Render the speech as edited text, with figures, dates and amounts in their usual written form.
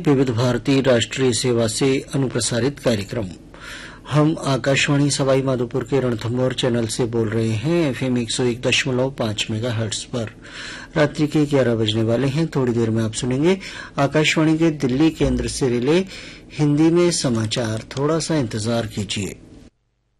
विविध भारती राष्ट्रीय सेवा से अनुप्रसारित कार्यक्रम। हम आकाशवाणी सवाई माधोपुर के रणथंभौर चैनल से बोल रहे हैं एफएम 101.5 मेगाहर्ट्ज पर। रात्रि के 11 बजने वाले हैं। थोड़ी देर में आप सुनेंगे आकाशवाणी के दिल्ली केंद्र से रिले हिंदी में समाचार। थोड़ा सा इंतजार कीजिए।